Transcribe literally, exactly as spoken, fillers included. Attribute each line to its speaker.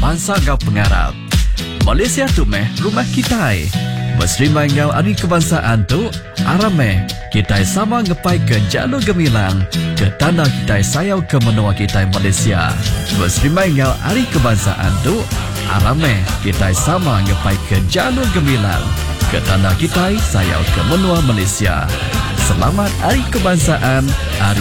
Speaker 1: bangsa ngau pengarap. Malaysia tu meh rumah kita. Berserimai ngau hari kebangsaan tu, arameh kita sama ngepai ke jalur gemilang ke tanah kita sayau ke menua kita Malaysia. Berserimai ngau hari kebangsaan tu, arameh kita sama ngepai ke jalur gemilang ke tanah kita sayau ke menua Malaysia. Selamat Hari Kebangsaan. Hari